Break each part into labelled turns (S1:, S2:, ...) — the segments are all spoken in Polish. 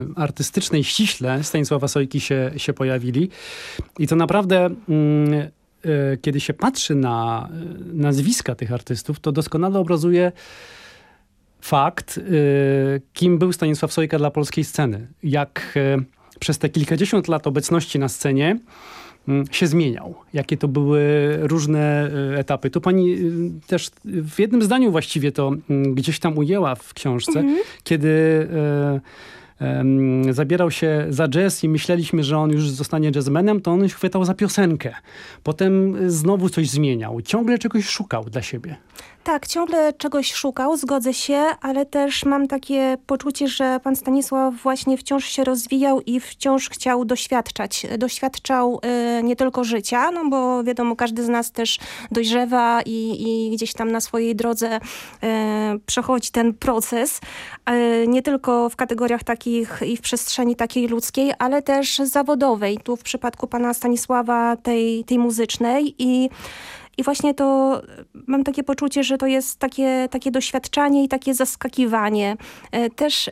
S1: artystycznej ściśle Stanisława Sojki się pojawili. I to naprawdę, kiedy się patrzy na nazwiska tych artystów, to doskonale obrazuje fakt, kim był Stanisław Sojka dla polskiej sceny. Jak przez te kilkadziesiąt lat obecności na scenie się zmieniał. Jakie to były różne etapy. Tu pani też w jednym zdaniu właściwie to gdzieś tam ujęła w książce, kiedy zabierał się za jazz i myśleliśmy, że on już zostanie jazzmenem, to on się chwytał za piosenkę. Potem znowu coś zmieniał. Ciągle czegoś szukał dla siebie.
S2: Tak, ciągle czegoś szukał, zgodzę się, ale też mam takie poczucie, że pan Stanisław właśnie wciąż się rozwijał i wciąż chciał doświadczać. Doświadczał nie tylko życia, no bo wiadomo, każdy z nas też dojrzewa i gdzieś tam na swojej drodze przechodzi ten proces. Nie tylko w kategoriach takich i w przestrzeni takiej ludzkiej, ale też zawodowej. Tu w przypadku pana Stanisława tej muzycznej i właśnie to mam takie poczucie, że to jest takie doświadczanie i takie zaskakiwanie. Też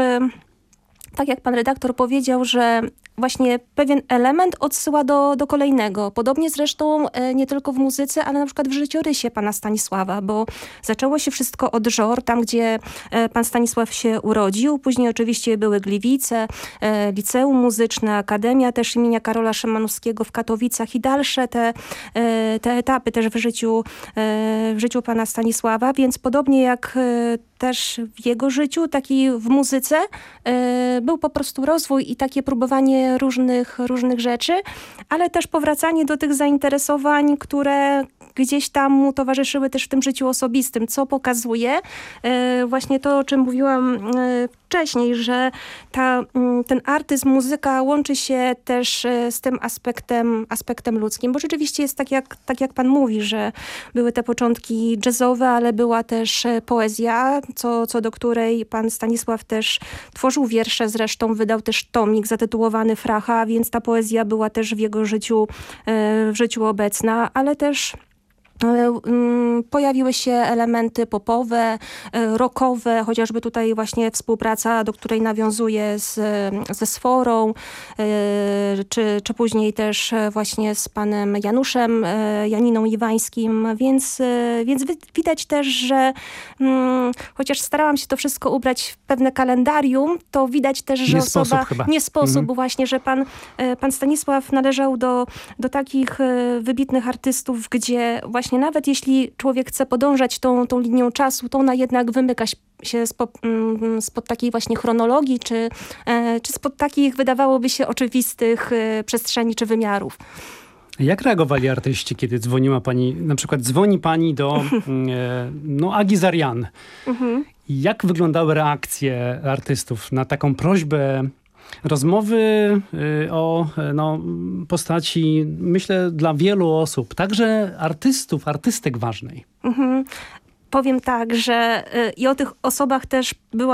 S2: tak jak pan redaktor powiedział, że właśnie pewien element odsyła do kolejnego. Podobnie zresztą nie tylko w muzyce, ale na przykład w życiorysie pana Stanisława, bo zaczęło się wszystko od Żor, tam gdzie pan Stanisław się urodził. Później oczywiście były Gliwice, Liceum Muzyczne, Akademia też imienia Karola Szymanowskiego w Katowicach i dalsze te etapy też w życiu pana Stanisława, więc podobnie jak też w jego życiu, tak i w muzyce był po prostu rozwój i takie próbowanie różnych rzeczy, ale też powracanie do tych zainteresowań, które gdzieś tam mu towarzyszyły też w tym życiu osobistym, co pokazuje właśnie to, o czym mówiłam wcześniej, że ten artyzm, muzyka łączy się też z tym aspektem ludzkim, bo rzeczywiście jest tak jak pan mówi, że były te początki jazzowe, ale była też poezja, co do której pan Stanisław też tworzył wiersze, zresztą wydał też tomik zatytułowany Fracha, więc ta poezja była też w jego życiu obecna, ale też pojawiły się elementy popowe, rockowe, chociażby tutaj właśnie współpraca, do której nawiązuje ze Sforą, czy później też właśnie z panem Januszem Janiną Iwańskim, więc widać też, że chociaż starałam się to wszystko ubrać w pewne kalendarium, to widać też, że nie sposób właśnie, że pan Stanisław należał do takich wybitnych artystów, gdzie właśnie nawet jeśli człowiek chce podążać tą linią czasu, to ona jednak wymyka się spod takiej właśnie chronologii, czy spod takich, wydawałoby się, oczywistych przestrzeni czy wymiarów.
S1: Jak reagowali artyści, kiedy dzwoniła pani, na przykład dzwoni pani do Agi Zarian. Jak wyglądały reakcje artystów na taką prośbę rozmowy o postaci, myślę, dla wielu osób, także artystek ważnej?
S2: Powiem tak, że i o tych osobach też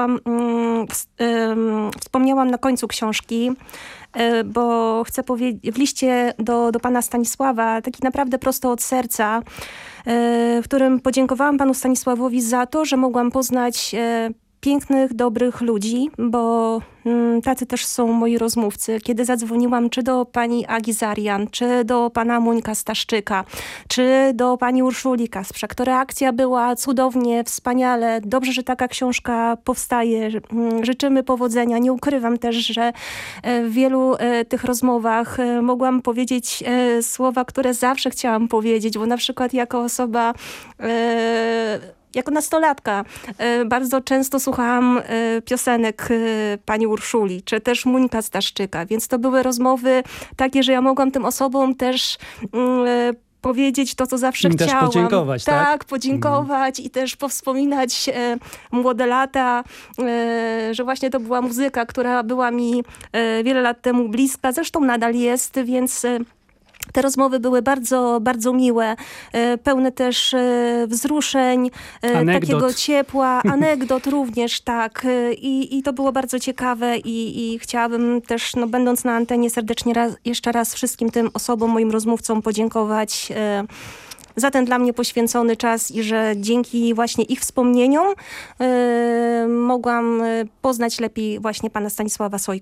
S2: wspomniałam na końcu książki, bo chcę powiedzieć, w liście do pana Stanisława, taki naprawdę prosto od serca, w którym podziękowałam panu Stanisławowi za to, że mogłam poznać pięknych, dobrych ludzi, bo tacy też są moi rozmówcy. Kiedy zadzwoniłam czy do pani Agi Zarian, czy do pana Muńka Staszczyka, czy do pani Urszuli Kasprzak, to reakcja była cudownie, wspaniale. Dobrze, że taka książka powstaje. Życzymy powodzenia. Nie ukrywam też, że w wielu tych rozmowach mogłam powiedzieć słowa, które zawsze chciałam powiedzieć, bo na przykład jako osoba jako nastolatka bardzo często słuchałam piosenek pani Urszuli, czy też Muńka Staszczyka, więc to były rozmowy takie, że ja mogłam tym osobom też powiedzieć to, co zawsze chciałam.
S1: Też podziękować, tak?
S2: Tak, podziękować i też powspominać młode lata, że właśnie to była muzyka, która była mi wiele lat temu bliska, zresztą nadal jest, więc te rozmowy były bardzo, bardzo miłe, pełne też wzruszeń, takiego ciepła, anegdot również, tak. I to było bardzo ciekawe i chciałabym też, będąc na antenie, serdecznie jeszcze raz wszystkim tym osobom, moim rozmówcom podziękować za ten dla mnie poświęcony czas i że dzięki właśnie ich wspomnieniom mogłam poznać lepiej właśnie pana Stanisława Sojkę.